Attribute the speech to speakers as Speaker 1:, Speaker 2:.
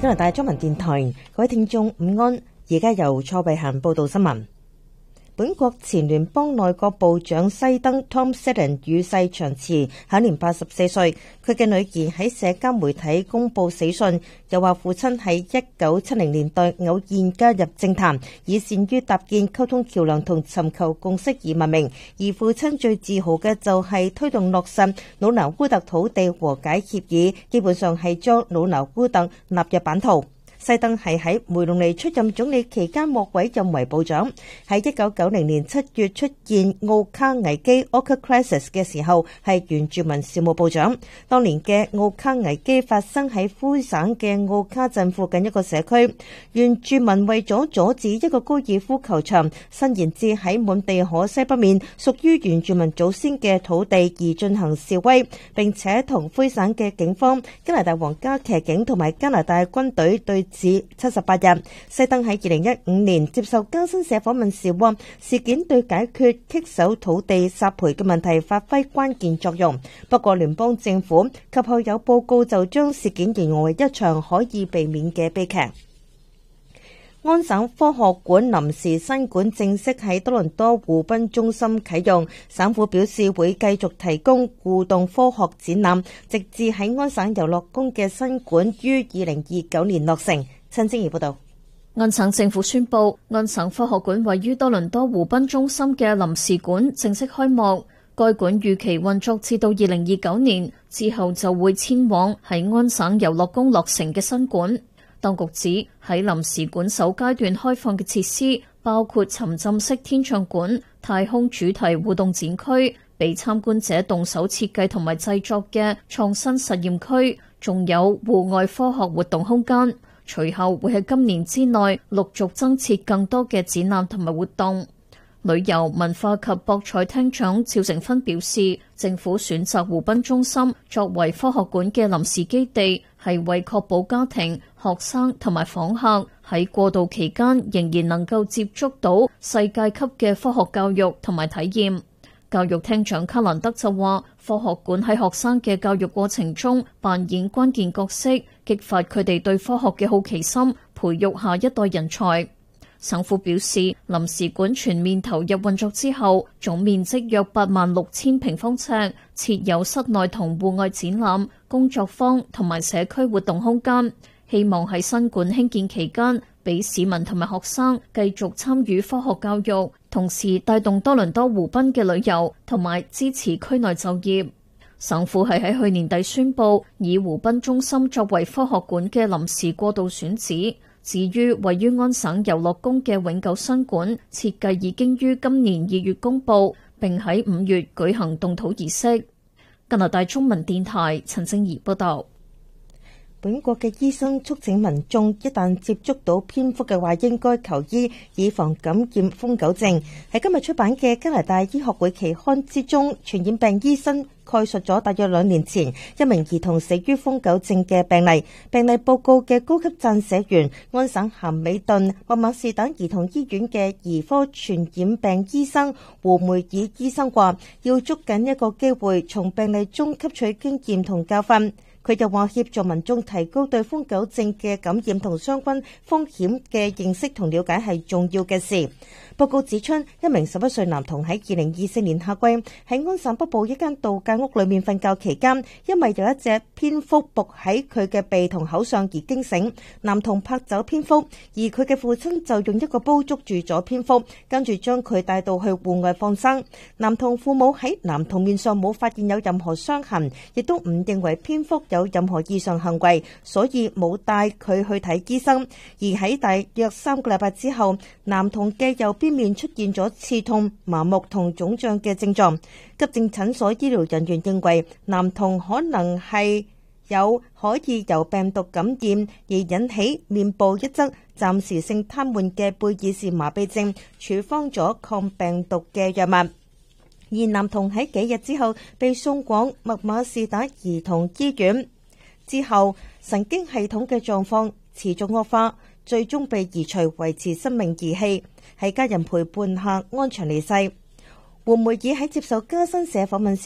Speaker 1: 加拿大中文電台，各位聽眾午安，而家由蔡慧嫻報道新聞。本國前聯邦內閣部長西登 Tom Seddon 與世長辭，享年84歲。佢嘅女兒喺社交媒體公布死訊，又話父親喺1970年代偶然加入政壇，以善於搭建溝通橋樑同尋求共識而聞名。而父親最自豪嘅就係推動落實魯拿烏特土地和解協議，基本上係將魯拿烏特納入版圖。西登係喺梅隆尼出任總理期間獲委任為部長，喺1990年7月出現奧卡危機 （Oka Crisis） 嘅時候係原住民事務部長。當年嘅奧卡危機發生喺魁省嘅奧卡鎮附近一個社區，原住民為咗阻止一個高爾夫球場伸延至喺滿地可西北面屬於原住民祖先嘅土地而進行示威，並且同魁省嘅警方、加拿大皇家騎警同埋加拿大軍隊對峙78日。西登喺2015年接受交新社訪問時話，事件對解決棘手土地索賠嘅問題發揮關鍵作用。不過聯邦政府及後有報告就將事件形容為一場可以避免嘅悲劇。安省科學館臨時新館正式喺多倫多湖濱中心啟用，省府表示會繼續提供互動科學展覽，直至喺安省遊樂宮嘅新館於2029年落成。陳晶儀報道。
Speaker 2: 安省政府宣布，安省科學館位於多倫多湖濱中心嘅臨時館正式開幕。該館預期運作至到2029年，之後就會遷往喺安省遊樂宮落成嘅新館。當局指喺臨時館首階段開放嘅設施包括沉浸式天象館、太空主題互動展區、俾參觀者動手設計同埋製作嘅創新實驗區，仲有戶外科學活動空間。隨後會喺今年之內陸續增設更多嘅展覽同埋活動。旅遊文化及博彩廳長趙成芬表示，政府選擇湖濱中心作為科學館嘅臨時基地，係為確保家庭、學生同埋訪客喺過渡期間仍然能夠接觸到世界級嘅科學教育同埋體驗。教育廳長卡蘭德就話，科學館喺學生嘅教育過程中扮演關鍵角色，激發佢哋對科學嘅好奇心，培育下一代人才。省府表示，臨時館全面投入運作之後，總面積約86000平方尺，設有室內同戶外展覽、工作坊同埋社區活動空間。希望喺新館興建期間，俾市民同埋學生繼續參與科學教育，同時帶動多倫多湖濱嘅旅遊，同埋支持區內就業。省府係喺去年底宣布，以湖濱中心作為科學館嘅臨時過渡選址。至於位於安省遊樂宮嘅永久新館，設計已經於今年2月公佈，並喺5月舉行動土儀式。加拿大中文電台陳晶儀報道。
Speaker 1: 本國嘅醫生促請民眾一旦接觸到蝙蝠嘅話，應該求醫，以防感染瘋狗症。喺今日出版嘅加拿大醫學會期刊之中，傳染病醫生概述咗大約2年前一名兒童死於瘋狗症嘅病例。病例報告嘅高級撰寫員安省咸美頓麥馬士等兒童醫院嘅兒科傳染病醫生胡梅爾醫生話，要捉緊一個機會，從病例中吸取經驗同教訓。佢又話，協助民眾提高對瘋狗症嘅感染同相關風險嘅認識同了解係重要嘅事。報告指出，一名11歲男童喺2024年夏季喺安省北部一間度假屋裏面瞓覺期間，因為有一隻蝙蝠伏喺佢嘅鼻同口上而驚醒。男童拍走蝙蝠，而佢嘅父親就用一個煲捉住咗蝙蝠，跟住將佢帶到去戶外放生。男童父母喺男童面上冇發現有任何傷痕，亦都唔認為蝙蝠有任何異常行為，所以冇帶佢去睇醫生。而喺大約3個禮拜之後，男童嘅右邊面出現咗刺痛、麻木同腫脹嘅症狀。急症診所醫療人員認為男童可能係有可以由病毒感染而引起面部一側暫時性癱瘓嘅貝爾氏麻痹症，處方咗抗病毒嘅藥物。而男童喺幾日之後被送往麥馬士打兒童醫院，之後神經系統嘅狀況持續惡化，最終被移除維持生命儀器，喺家人陪伴下安詳離世。胡梅爾喺接受加新社訪問